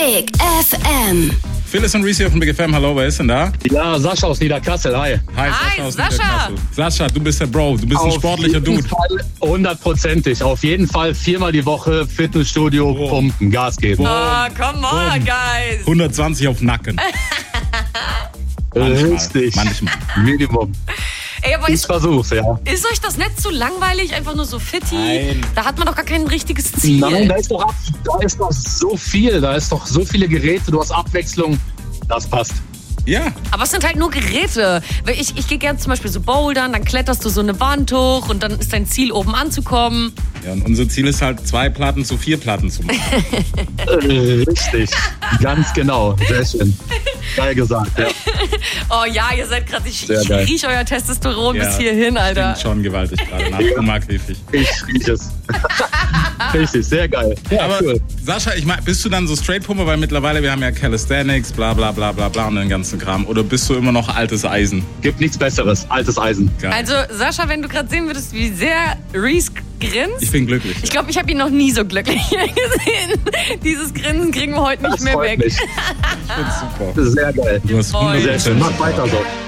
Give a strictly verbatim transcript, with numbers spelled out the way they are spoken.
Big F M. Phyllis und Reese hier von Big F M. Hallo, wer ist denn da? Ja, Sascha aus Niederkassel, hi. Hi, Hi, Sascha aus Sascha. Niederkassel. Sascha, du bist der Bro, du bist ein sportlicher Auf jeden Dude. Fall hundertprozentig. Auf jeden Fall viermal die Woche Fitnessstudio, Oh. pumpen, Gas geben. Oh, come on, guys. hundertzwanzig auf Nacken. Richtig. Manchmal. Minimum. Ey, aber Ich ist, versuch's, ja. ist euch das nicht zu langweilig? Einfach nur so fitti? Nein. Da hat man doch gar kein richtiges Ziel. Nein, da ist doch ab, da ist doch so viel, da ist doch so viele Geräte, du hast Abwechslung. Das passt. Ja, Aber es sind halt nur Geräte. Weil ich, ich gehe gerne zum Beispiel so bouldern, dann kletterst du so eine Wand hoch und dann ist dein Ziel, oben anzukommen. ja, und unser Ziel ist halt, zwei Platten zu vier Platten zu machen. Äh, Richtig. Ganz genau. Sehr schön. Geil gesagt, ja. Oh ja, ihr seid gerade, ich, Sehr ich geil. riech euer Testosteron Ja, bis hierhin, Alter. Klingt schon gewaltig gerade. Nach Kummerkäfig. Ich riech es. Richtig, sehr geil. Ja, Aber cool. Sascha, ich mein, bist du dann so Straight-Pumper, weil mittlerweile wir haben ja Calisthenics, bla bla bla bla bla und den ganzen Kram. Oder bist du immer noch altes Eisen? Gibt nichts Besseres. Altes Eisen. Geil. Also, Sascha, wenn du gerade sehen würdest, wie sehr Reese grinst. Ich bin glücklich. Ich glaube, ich habe ihn noch nie so glücklich gesehen. Dieses Grinsen kriegen wir heute nicht Das mehr freut weg. mich. Ich find's super. Sehr geil. Du hast Voll. Sehr schön. Mach weiter so.